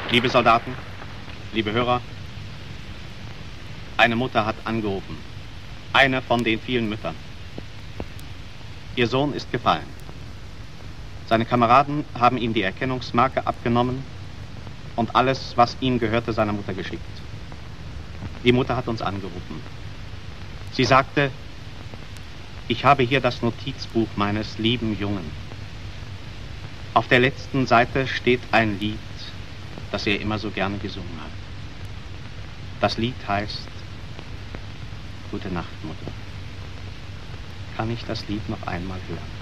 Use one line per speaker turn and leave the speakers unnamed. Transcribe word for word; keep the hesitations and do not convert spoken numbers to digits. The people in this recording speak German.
Liebe Soldaten, liebe Hörer, eine Mutter hat angerufen. Eine von den vielen Müttern. Ihr Sohn ist gefallen. Seine Kameraden haben ihm die Erkennungsmarke abgenommen und alles, was ihm gehörte, seiner Mutter geschickt. Die Mutter hat uns angerufen. Sie sagte, ich habe hier das Notizbuch meines lieben Jungen. Auf der letzten Seite steht ein Lied, das er immer so gerne gesungen hat. Das Lied heißt Gute Nacht, Mutter. Kann ich das Lied noch einmal hören?